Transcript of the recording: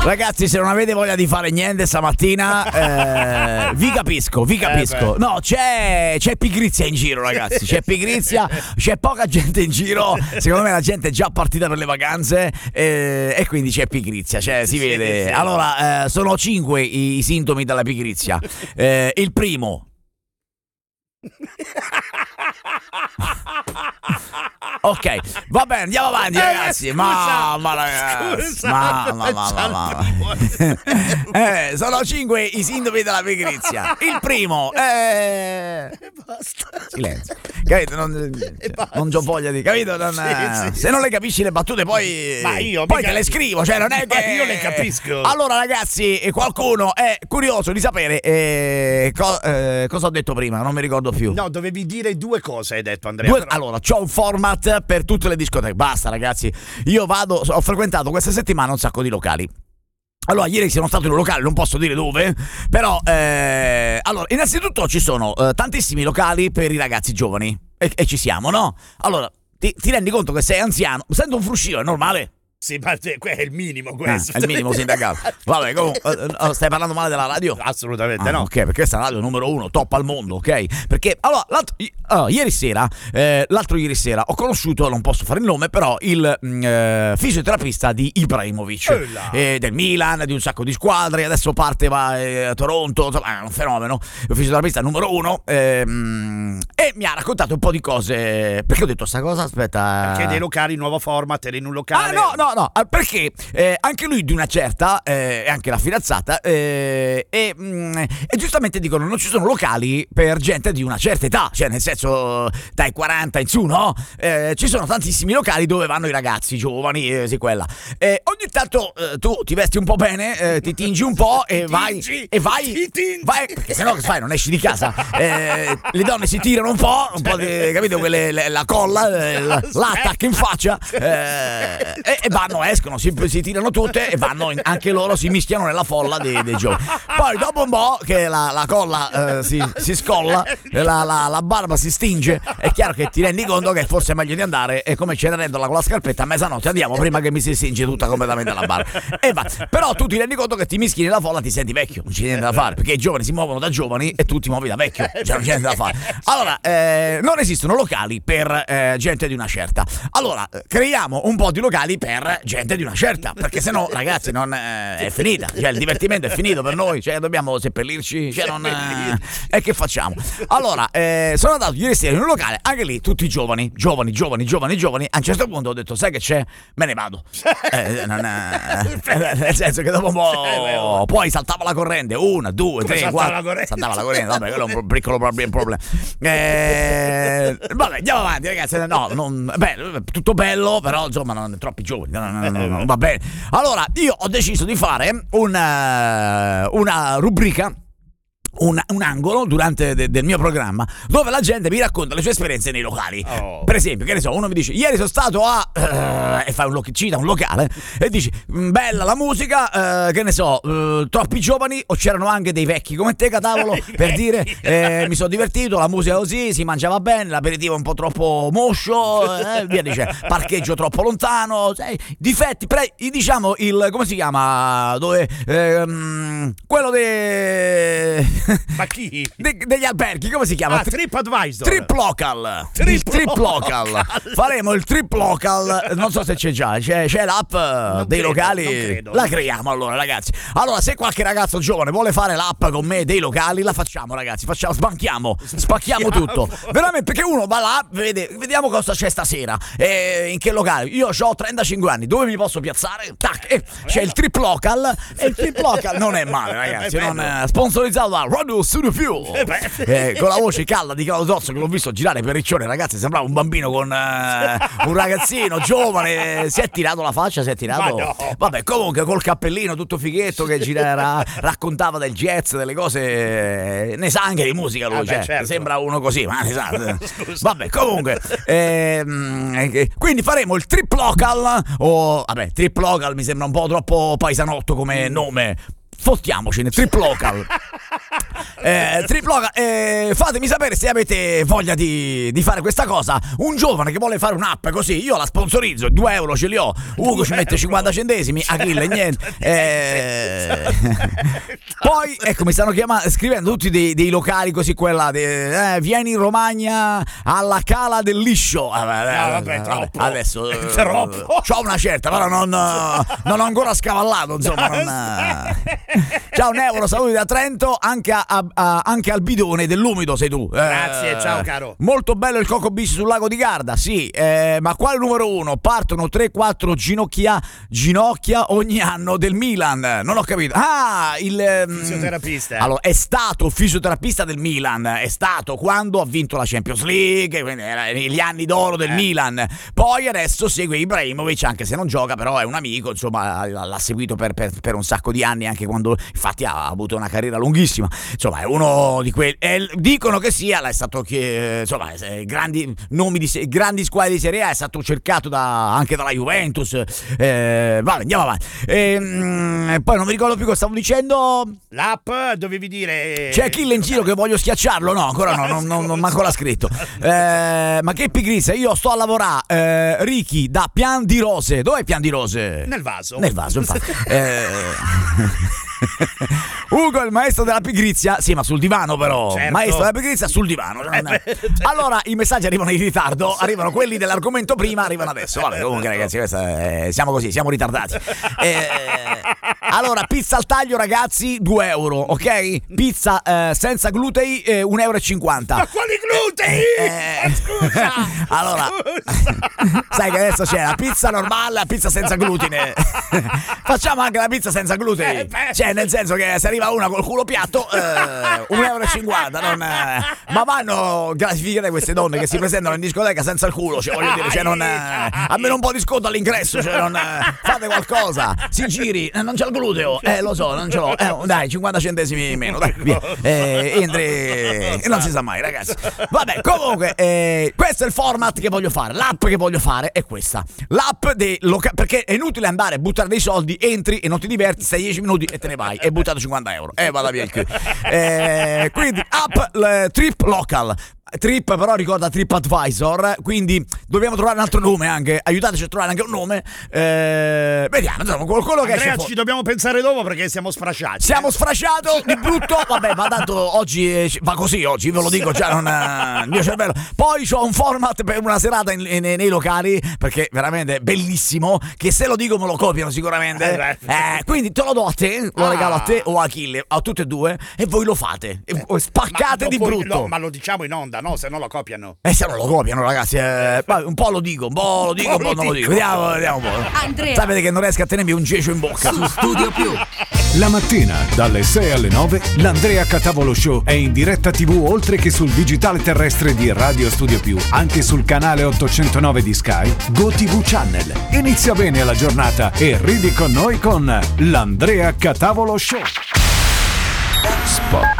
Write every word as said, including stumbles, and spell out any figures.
Ragazzi, se non avete voglia di fare niente stamattina, eh, vi capisco, vi capisco. Eh no, c'è, c'è pigrizia in giro, ragazzi. C'è pigrizia, c'è poca gente in giro. Secondo me la gente è già partita per le vacanze eh, e quindi c'è pigrizia. Cioè, si vede. Allora, eh, sono cinque i, i sintomi della pigrizia. Eh, il primo. Ok, va bene, andiamo avanti, ragazzi. Eh, ma, ma ragazzi, scusa, ma, ma, ma, ma, ma. eh, sono cinque i sintomi della pigrizia. Il primo è basta. silenzio. Capito? Non, non c'ho voglia di, capito? Non, Sì, sì, se non le capisci le battute, poi ma io poi mica... te le scrivo, cioè non è che ma io le capisco. Allora, ragazzi, qualcuno è curioso di sapere eh, co- eh, cosa ho detto prima, non mi ricordo più. No, dovevi dire due cose, hai detto, Andrea. Due, però... Allora, c'ho un format per tutte le discoteche. Basta, ragazzi. Io vado, ho frequentato questa settimana un sacco di locali. Allora, ieri sono stato in un locale, non posso dire dove, però, eh, allora, innanzitutto ci sono eh, tantissimi locali per i ragazzi giovani, e, e ci siamo, no? Allora, ti, ti rendi conto che sei anziano, sento un fruscio, è normale? Sì, ma è il minimo questo. Ah, è il minimo sindacale. Vabbè, comunque, uh, stai parlando male della radio? Assolutamente ah, no. Ok, perché questa è la radio numero uno, top al mondo, ok? Perché, allora, uh, ieri sera, eh, l'altro ieri sera, ho conosciuto, non posso fare il nome, però il mh, eh, fisioterapista di Ibrahimovic, eh, del Milan, di un sacco di squadre, adesso parte, va eh, a Toronto, insomma, è un fenomeno, il fisioterapista numero uno, eh, mh, e mi ha raccontato un po' di cose, perché ho detto sta cosa, aspetta... Perché dei locali, nuovo format, eri in un locale... Ah, no, no, no, perché eh, anche lui di una certa eh, e anche la fidanzata eh, e, mh, e giustamente dicono non ci sono locali per gente di una certa età, cioè nel senso dai quaranta in su, no? Eh, ci sono tantissimi locali dove vanno i ragazzi giovani, eh, sì, quella. Eh, ogni tanto eh, tu ti vesti un po' bene, eh, ti tingi un po' e vai e vai, vai perché sennò che fai, non esci di casa. Eh, le donne si tirano un po', un po' di, capito, quelle, le, la colla, la, l'attacca in faccia eh, e, e vanno, escono, si, si tirano tutte e vanno in, anche loro si mischiano nella folla dei, dei giovani. Poi dopo un po' che la, la colla eh, si, si scolla, la, la, la barba si stinge, è chiaro che ti rendi conto che forse è meglio di andare e come cenerendola con la scarpetta a mezzanotte andiamo prima che mi si stinge tutta completamente la barba e va. Però tu ti rendi conto che ti mischi nella folla, ti senti vecchio, non c'è niente da fare perché i giovani si muovono da giovani e tu ti muovi da vecchio, cioè non c'è niente da fare. Allora eh, non esistono locali per eh, gente di una certa, allora creiamo un po' di locali per gente di una certa, perché sennò ragazzi non eh, è finita, cioè il divertimento è finito per noi, cioè dobbiamo seppellirci, cioè non eh, e che facciamo? Allora eh, sono andato ieri sera in un locale, anche lì tutti giovani, giovani, giovani, giovani, giovani. A un certo punto ho detto sai che c'è? Me ne vado. Eh, non, eh, nel senso che dopo un po' poi saltava la corrente, una, due, tre, quattro, saltava la corrente, vabbè, quello è un piccolo problema. Eh, vabbè, andiamo avanti ragazzi, no, non, beh, tutto bello, però insomma non troppi giovani, no, no, no, no, va bene. Allora, io ho deciso di fare una, una rubrica, Un, un angolo durante de, del mio programma dove la gente mi racconta le sue esperienze nei locali. Oh. Per esempio, che ne so, uno mi dice ieri sono stato a uh, e fa un, lo- cita un locale e dici bella la musica, uh, che ne so, uh, troppi giovani o c'erano anche dei vecchi come te, catavolo, per dire eh, mi sono divertito, la musica così, si mangiava bene, l'aperitivo un po' troppo moscio, eh, via dice, parcheggio troppo lontano, sai, difetti, pre- diciamo il, come si chiama, dove ehm, quello de ma chi? De- degli alberghi, come si chiama? Ah, TripAdvisor. Trip Local. Trip il Trip Local. Local. Faremo il Trip Local. Non so se c'è già. C'è, c'è l'app non dei credo, locali. Non credo. La creiamo allora, ragazzi. Allora, se qualche ragazzo giovane vuole fare l'app con me dei locali, la facciamo, ragazzi. Facciamo, sbanchiamo, spacchiamo tutto. Veramente, perché uno va là, vede, vediamo cosa c'è stasera. E in che locale? Io ho trentacinque anni, dove mi posso piazzare? Tac, e c'è il Trip Local. E il Trip Local non è male, ragazzi. Non è sponsorizzato da Radio Studio Fuel, eh, con la voce calda di Claudio Tozzo che l'ho visto girare per Riccione, ragazzi, sembrava un bambino con eh, un ragazzino giovane, si è tirato la faccia, si è tirato, no. Vabbè, comunque col cappellino tutto fighetto che gira, raccontava del jazz, delle cose, ne sa anche di musica lui, ah, cioè, beh, certo. Sembra uno così, ma ne sa. Vabbè, comunque ehm, quindi faremo il Trip Local o vabbè, Trip Local mi sembra un po' troppo paesanotto come nome. Fottiamoci nel Trip Local. Eh, Trip Local, eh, fatemi sapere se avete voglia di, di fare questa cosa. Un giovane che vuole fare un'app così, io la sponsorizzo, due euro ce li ho. Ugo ci mette cinquanta centesimi, Achille niente. Eh, poi, ecco, mi stanno chiamando, scrivendo tutti dei, dei locali così, quella de, eh, vieni in Romagna alla Cala del Liscio. Eh, No, vabbè, eh, troppo. Adesso È eh, troppo. c'ho una certa, però non, non ho ancora scavallato, insomma. Non, ciao un euro, saluti da Trento, anche, a, a, anche al bidone dell'umido sei tu. Grazie, Eh, ciao, caro. Molto bello il Coco Beach sul lago di Garda, sì, eh, ma quale numero uno? Partono tre quattro ginocchia, ginocchia ogni anno del Milan, non ho capito. Ah, il... ehm, Fisioterapista. Allora, è stato fisioterapista del Milan, è stato quando ha vinto la Champions League, quindi era gli anni d'oro del Eh. Milan. Poi adesso segue Ibrahimovic, anche se non gioca, però è un amico, insomma, l'ha seguito per, per, per un sacco di anni, anche quando infatti ha avuto una carriera lunghissima. Insomma, è uno di quelli. eh, dicono che sia, è stato che, insomma, eh, grandi nomi di se- grandi squadre di Serie A, è stato cercato da, anche dalla Juventus. Eh, vabbè, andiamo avanti. Ehm, poi non mi ricordo più cosa stavo dicendo. L'app dovevi dire. C'è Achille in giro che voglio schiacciarlo? No, ancora no, non, non, non manco l'ha scritto. Eh, ma che pigrizia, io sto a lavorare. Eh, Ricky da Pian di Rose. Dov'è Pian di Rose? Nel vaso. Nel vaso, infatti. eh... Ugo, il maestro della pigrizia. Sì, ma sul divano però. Certo. Maestro della pigrizia sul divano. Eh, beh, Allora, i messaggi arrivano in ritardo. Arrivano quelli dell'argomento prima, arrivano adesso. Vabbè, comunque ragazzi, questa è- siamo così, siamo ritardati. Eh, allora, pizza al taglio ragazzi, due euro, ok? Pizza eh, senza glutei, eh, un euro e cinquanta. Ma quali glutei? Eh, Scusa. allora, Scusa. sai che adesso c'è la pizza normale, la pizza senza glutine. Facciamo anche la pizza senza glutei. Eh, beh. Cioè, nel senso che se arriva una col culo piatto, eh, un euro e cinquanta. Non, eh, ma vanno gratificate queste donne che si presentano in discoteca senza il culo. Cioè, voglio dire, cioè, non, eh, almeno un po' di sconto all'ingresso. Cioè, non, eh, fate qualcosa. Si giri, eh, non c'è il gluteo. Eh, lo so, non ce l'ho. Eh, dai, cinquanta centesimi in meno. Dai, via. Eh, entri e non si sa mai, ragazzi. Vabbè, comunque, eh, questo è il format che voglio fare. L'app che voglio fare è questa. L'app dei locali, perché è inutile andare a buttare dei soldi, entri e non ti diverti, stai dieci minuti e te ne vai. E hai buttato cinquanta euro. E eh, vada via il culo. Eh, quindi, app le, Trip Local. Trip però ricorda TripAdvisor, quindi dobbiamo trovare un altro nome anche, aiutateci a trovare anche un nome. Eh, vediamo, insomma, quello che Andrea, esce ci dobbiamo pensare dopo perché siamo sfrasciati. siamo sfrasciato di brutto, vabbè, ma tanto oggi eh, va così, oggi ve lo dico già, non, eh, il mio cervello. Poi c'ho un format per una serata in- in- nei locali, perché veramente bellissimo, che se lo dico me lo copiano sicuramente. Eh, beh. Eh, quindi te lo do a te, lo Ah. regalo a te o a Achille, a tutte e due, e voi lo fate. E voi spaccate Ma di dopo- brutto. no, ma lo diciamo in onda, no? Se no lo copiano. E se non lo copiano, ragazzi, eh, ma un po' lo dico, un po' lo dico, un po' non lo dico. Vediamo, vediamo un po'. Andrea. Sapete che non riesco a tenermi un gecio in bocca. Su Studio Più. La mattina, dalle sei alle nove, l'Andrea Catavolo Show è in diretta tivù oltre che sul digitale terrestre di Radio Studio Più, anche sul canale ottocentonove di Sky, GoTV Channel. Inizia bene la giornata e ridi con noi con l'Andrea Catavolo Show. Spot.